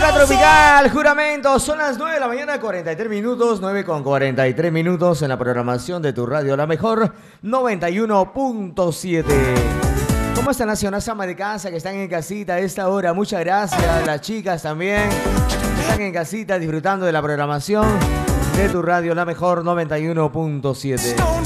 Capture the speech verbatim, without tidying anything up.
Clima tropical, juramento, son las nueve de la mañana, cuarenta y tres minutos, nueve con cuarenta y tres minutos en la programación de tu radio, la mejor noventa y uno punto siete. ¿Cómo están las señoras amas de casa que están en casita a esta hora? Muchas gracias, las chicas también que están en casita disfrutando de la programación de tu radio, la mejor noventa y uno punto siete.